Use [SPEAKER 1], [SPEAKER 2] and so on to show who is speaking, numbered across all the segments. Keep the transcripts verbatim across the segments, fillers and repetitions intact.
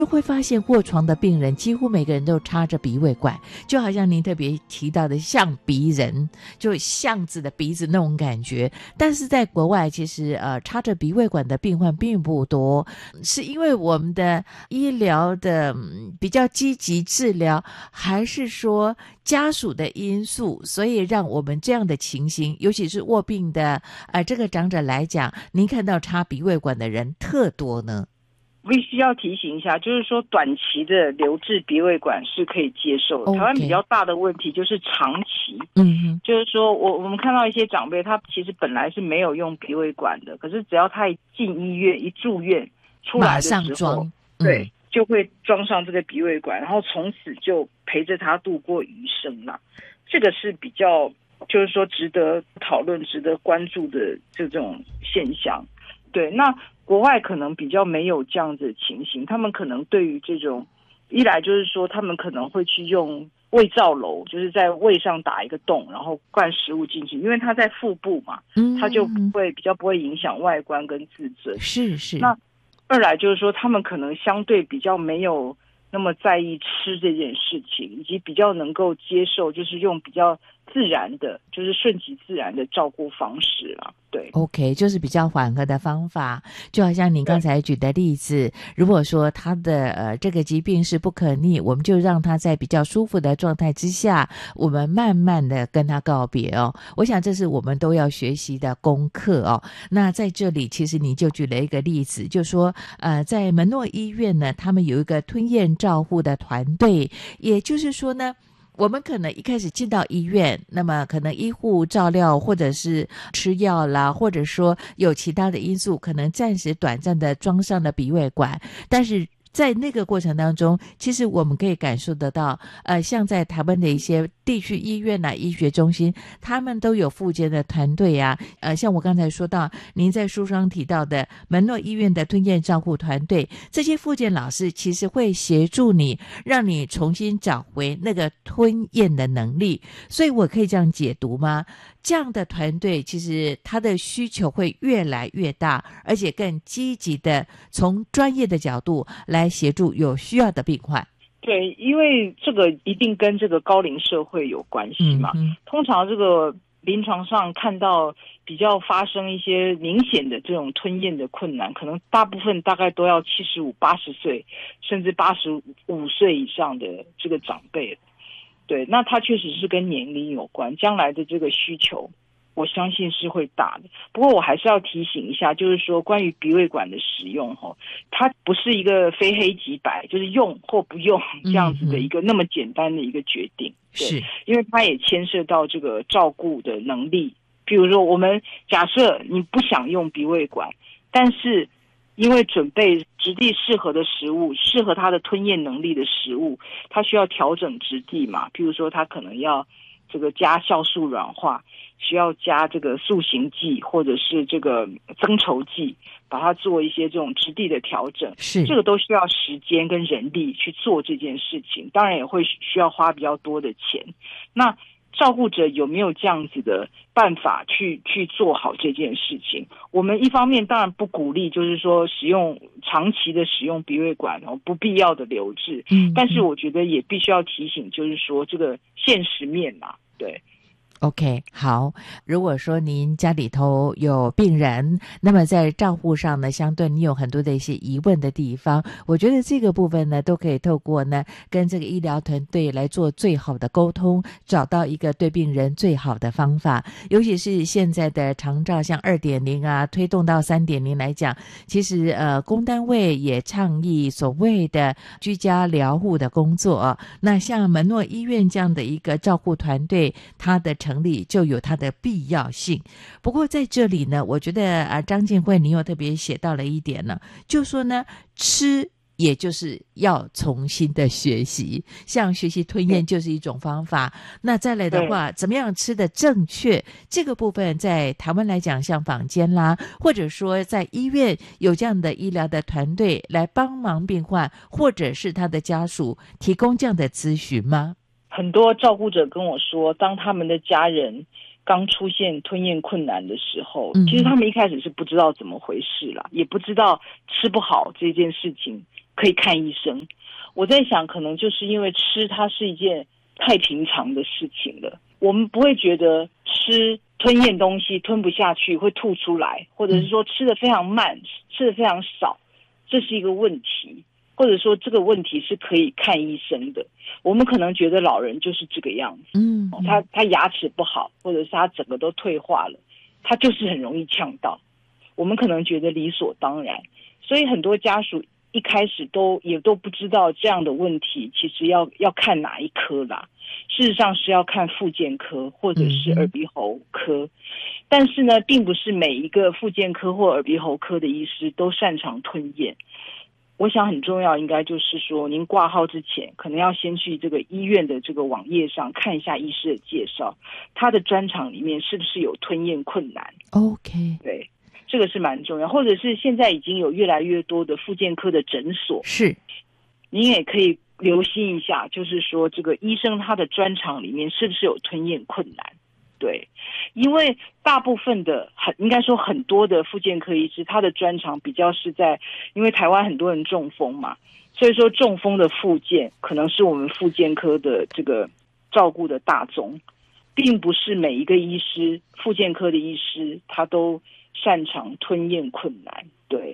[SPEAKER 1] 会发现卧床的病人几乎每个人都插着鼻胃管，就好像您特别提到的象鼻人，就巷子的鼻子那种感觉。但是在国外其实呃插着鼻胃管的病患并不多，是因为我们的医疗的、嗯、比较积极治疗，还是说家属的因素，所以让我们这样的情形，尤其是卧病的呃这个长者来讲，您看到插鼻胃管的人特多呢？
[SPEAKER 2] 必须要提醒一下，就是说短期的留置鼻胃管是可以接受的。
[SPEAKER 1] Okay.
[SPEAKER 2] 台湾比较大的问题就是长期，
[SPEAKER 1] 嗯，
[SPEAKER 2] 就是说我我们看到一些长辈，他其实本来是没有用鼻胃管的，可是只要他一进医院一住院出来的时候，
[SPEAKER 1] 马上装、
[SPEAKER 2] 嗯、对，就会装上这个鼻胃管，然后从此就陪着他度过余生了。这个是比较就是说值得讨论值得关注的这种现象。对，那国外可能比较没有这样子的情形，他们可能对于这种一来就是说他们可能会去用胃造瘘，就是在胃上打一个洞，然后灌食物进去，因为它在腹部嘛，它就不会比较不会影响外观跟自尊。
[SPEAKER 1] 是是。
[SPEAKER 2] 那二来就是说他们可能相对比较没有那么在意吃这件事情，以及比较能够接受就是用比较自然的就是顺其自然的照顾方式啦。对
[SPEAKER 1] OK， 就是比较缓和的方法，就好像您刚才举的例子，如果说他的呃这个疾病是不可逆，我们就让他在比较舒服的状态之下，我们慢慢的跟他告别哦。我想这是我们都要学习的功课哦。那在这里其实你就举了一个例子，就说呃在门诺医院呢，他们有一个吞咽照护的团队，也就是说呢，我们可能一开始进到医院，那么可能医护照料或者是吃药啦，或者说有其他的因素，可能暂时短暂的装上了鼻胃管，但是在那个过程当中，其实我们可以感受得到，呃，像在台湾的一些地区医院啊、医学中心，他们都有复健的团队啊，呃，像我刚才说到，您在书上提到的门诺医院的吞咽照护团队，这些复健老师其实会协助你，让你重新找回那个吞咽的能力。所以我可以这样解读吗？这样的团队其实他的需求会越来越大，而且更积极的从专业的角度来协助有需要的病患。
[SPEAKER 2] 对，因为这个一定跟这个高龄社会有关系嘛。
[SPEAKER 1] 嗯、
[SPEAKER 2] 通常这个临床上看到比较发生一些明显的这种吞咽的困难，可能大部分大概都要七十五、八十岁，甚至八十五岁以上的这个长辈。对，那它确实是跟年龄有关，将来的这个需求我相信是会大的。不过我还是要提醒一下，就是说关于鼻胃管的使用，它不是一个非黑即白，就是用或不用这样子的一个那么简单的一个决定。
[SPEAKER 1] 是，
[SPEAKER 2] 因为它也牵涉到这个照顾的能力。比如说我们假设你不想用鼻胃管，但是因为准备质地适合的食物，适合它的吞咽能力的食物，它需要调整质地嘛，譬如说它可能要这个加酵素软化，需要加这个塑形剂或者是这个增稠剂，把它做一些这种质地的调整。
[SPEAKER 1] 是，
[SPEAKER 2] 这个都需要时间跟人力去做这件事情，当然也会需要花比较多的钱。那照顾者有没有这样子的办法去去做好这件事情？我们一方面当然不鼓励，就是说使用长期的使用鼻胃管哦，不必要的留置。嗯，但是我觉得也必须要提醒，就是说这个现实面嘛，对。
[SPEAKER 1] OK， 好。如果说您家里头有病人，那么在照护上呢，相对你有很多的一些疑问的地方，我觉得这个部分呢，都可以透过呢跟这个医疗团队来做最好的沟通，找到一个对病人最好的方法。尤其是现在的长照像 二点零 啊，推动到 三点零 来讲，其实呃公单位也倡议所谓的居家疗护的工作啊。那像门诺医院这样的一个照护团队，它的成成立就有它的必要性。不过在这里呢，我觉得啊，张静慧你又特别写到了一点呢，就说呢，吃也就是要重新的学习，像学习吞咽就是一种方法。那再来的话，怎么样吃的正确，这个部分在台湾来讲，像坊间啦，或者说在医院有这样的医疗的团队来帮忙病患或者是他的家属提供这样的咨询吗？
[SPEAKER 2] 很多照顾者跟我说，当他们的家人刚出现吞咽困难的时候，其实他们一开始是不知道怎么回事啦，也不知道吃不好这件事情可以看医生。我在想，可能就是因为吃它是一件太平常的事情了，我们不会觉得吃吞咽东西吞不下去会吐出来，或者是说吃得非常慢，吃得非常少，这是一个问题，或者说这个问题是可以看医生的。我们可能觉得老人就是这个样子，
[SPEAKER 1] 嗯，嗯
[SPEAKER 2] 他他牙齿不好，或者是他整个都退化了，他就是很容易呛到，我们可能觉得理所当然，所以很多家属一开始都也都不知道这样的问题其实要要看哪一科啦，事实上是要看复健科或者是耳鼻喉科，嗯、但是呢，并不是每一个复健科或耳鼻喉科的医师都擅长吞咽。我想很重要应该就是说，您挂号之前可能要先去这个医院的这个网页上看一下医师的介绍，他的专长里面是不是有吞咽困难。
[SPEAKER 1] OK，
[SPEAKER 2] 对，这个是蛮重要，或者是现在已经有越来越多的复健科的诊所，
[SPEAKER 1] 是
[SPEAKER 2] 您也可以留心一下，就是说这个医生他的专长里面是不是有吞咽困难。对，因为大部分的很应该说很多的复健科医师，他的专长比较是在，因为台湾很多人中风嘛，所以说中风的复健可能是我们复健科的这个照顾的大宗，并不是每一个医师复健科的医师他都擅长吞咽困难。对。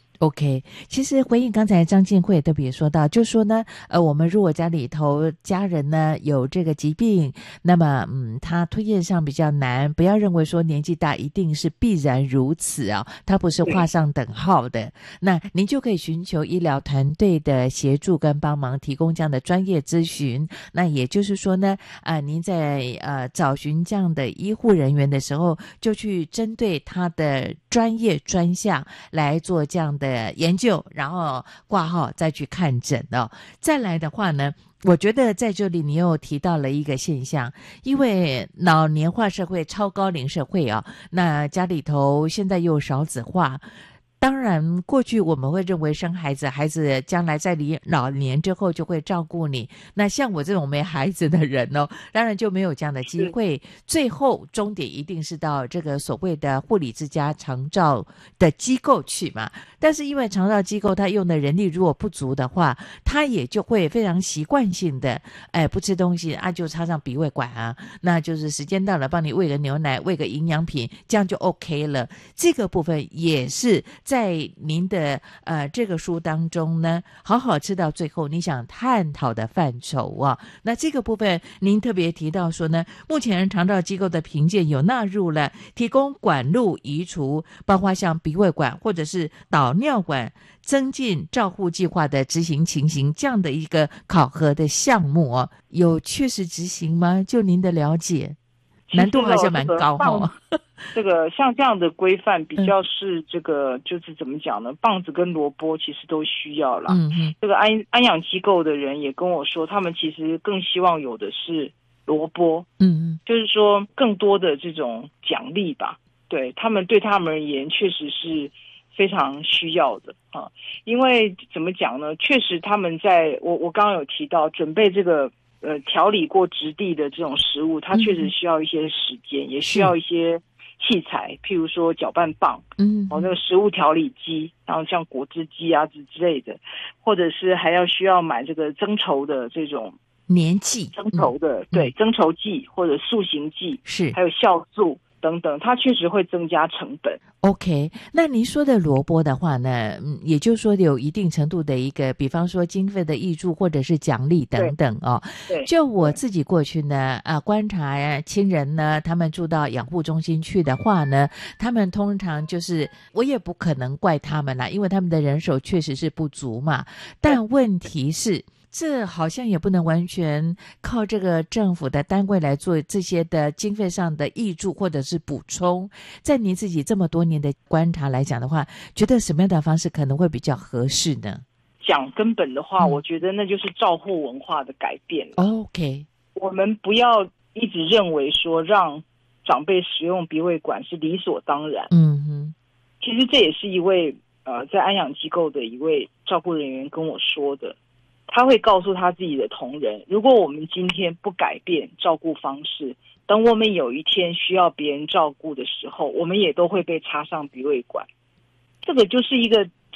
[SPEAKER 1] OK， 其实回应刚才张静慧特别说到，就说呢，呃，我们如果家里头家人呢有这个疾病，那么嗯，他吞咽上比较难，不要认为说年纪大一定是必然如此啊，它不是画上等号的。那您就可以寻求医疗团队的协助跟帮忙，提供这样的专业咨询。那也就是说呢，啊、呃，您在呃找寻这样的医护人员的时候，就去针对他的专业专项来做这样的的研究，然后挂号再去看诊哦。再来的话呢，我觉得在这里你又提到了一个现象，因为老年化社会、超高龄社会啊，那家里头现在又少子化。当然过去我们会认为生孩子孩子将来在你老年之后就会照顾你，那像我这种没孩子的人哦，当然就没有这样的机会，最后终点一定是到这个所谓的护理之家长照的机构去嘛。但是因为长照机构他用的人力如果不足的话，他也就会非常习惯性的哎，不吃东西啊就插上鼻胃管啊，那就是时间到了帮你喂个牛奶喂个营养品，这样就 OK 了。这个部分也是在您的呃这个书当中呢，好好吃到最后你想探讨的范畴啊。那这个部分您特别提到说呢，目前长照机构的评鉴有纳入了提供管路移除，包括像鼻胃管或者是导尿管增进照护计划的执行情形，这样的一个考核的项目哦，有确实执行吗？就您的了解，难度好像蛮高哦。
[SPEAKER 2] 这个像这样的规范比较是这个、嗯、就是怎么讲呢？棒子跟萝卜其实都需要啦。嗯嗯。这个安安养机构的人也跟我说，他们其实更希望有的是萝卜。嗯嗯。就是说更多的这种奖励吧。对，他们对他们而言确实是非常需要的啊。因为怎么讲呢？确实他们在我我刚刚有提到准备这个。呃，调理过质地的这种食物，它确实需要一些时间，嗯、也需要一些器材，譬如说搅拌棒，嗯，哦，那个食物调理机，然后像果汁机啊之之类的，或者是还要需要买这个增稠的这种
[SPEAKER 1] 粘剂，
[SPEAKER 2] 增稠的、嗯、对，增稠剂或者塑形剂，
[SPEAKER 1] 是，
[SPEAKER 2] 还有酵素等等，它确实会增加成本。
[SPEAKER 1] OK， 那您说的萝卜的话呢，嗯，也就是说有一定程度的一个，比方说经费的挹注或者是奖励等等哦。对，就我自己过去呢，啊，观察亲人呢，他们住到养护中心去的话呢，他们通常就是我也不可能怪他们啦，因为他们的人手确实是不足嘛。但问题是，这好像也不能完全靠这个政府的单位来做这些的经费上的挹注或者是补充。在您自己这么多年的观察来讲的话，觉得什么样的方式可能会比较合适呢？
[SPEAKER 2] 讲根本的话、嗯、我觉得那就是照护文化的改变。
[SPEAKER 1] OK，
[SPEAKER 2] 我们不要一直认为说让长辈使用鼻胃管是理所当然。嗯哼，其实这也是一位呃在安养机构的一位照顾人员跟我说的。他会告诉他自己的同仁，如果我们今天不改变照顾方式，等我们有一天需要别人照顾的时候，我们也都会被插上鼻胃管。这个就是一个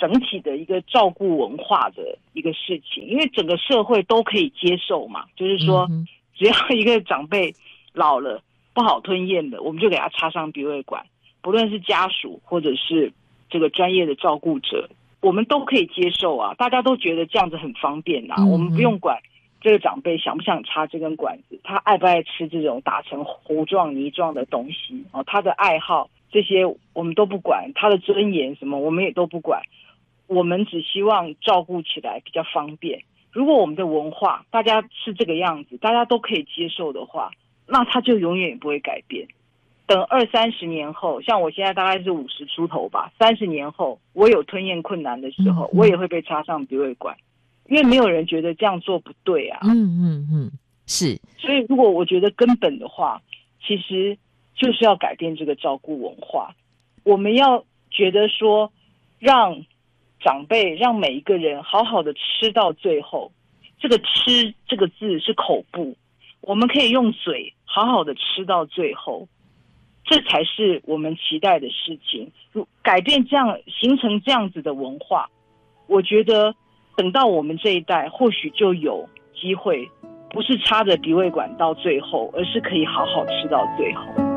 [SPEAKER 2] 整体的一个照顾文化的一个事情，因为整个社会都可以接受嘛，就是说，嗯、只要一个长辈老了不好吞咽的，我们就给他插上鼻胃管，不论是家属或者是这个专业的照顾者，我们都可以接受啊，大家都觉得这样子很方便啊，嗯、我们不用管这个长辈想不想插这根管子，他爱不爱吃这种打成糊状泥状的东西哦，他的爱好这些我们都不管，他的尊严什么我们也都不管，我们只希望照顾起来比较方便。如果我们的文化大家是这个样子，大家都可以接受的话，那他就永远也不会改变。等二三十年后，像我现在大概是五十出头吧，三十年后我有吞咽困难的时候，嗯、我也会被插上鼻胃管，因为没有人觉得这样做不对啊。
[SPEAKER 1] 嗯嗯嗯，是。
[SPEAKER 2] 所以如果我觉得根本的话，其实就是要改变这个照顾文化。我们要觉得说，让长辈让每一个人好好的吃到最后，这个吃这个字是口部，我们可以用嘴好好的吃到最后，这才是我们期待的事情。改变这样形成这样子的文化，我觉得等到我们这一代或许就有机会，不是插着鼻胃管到最后，而是可以好好吃到最后。